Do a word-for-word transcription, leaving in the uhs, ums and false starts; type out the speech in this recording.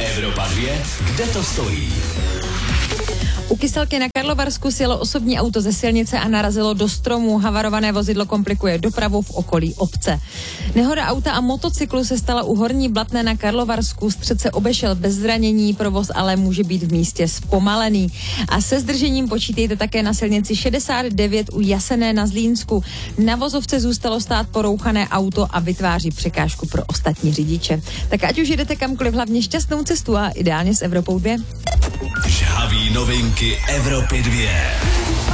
Evropa dva, kde to stojí? U Kyselky na Karlovarsku sjelo osobní auto ze silnice a narazilo do stromu. Havarované vozidlo komplikuje dopravu v okolí obce. Nehoda auta a motocyklu se stala u Horní Blatné na Karlovarsku. Střed se obešel bez zranění, provoz ale může být v místě zpomalený. A se zdržením počítejte také na silnici šedesát devět u Jasené na Zlínsku. Na vozovce zůstalo stát porouchané auto a vytváří překážku pro ostatní řidiče. Tak ať už jedete kamkoliv, hlavně šťastnou cestu a ideálně s Evropou dva. Žhavý novinky Evropy dva.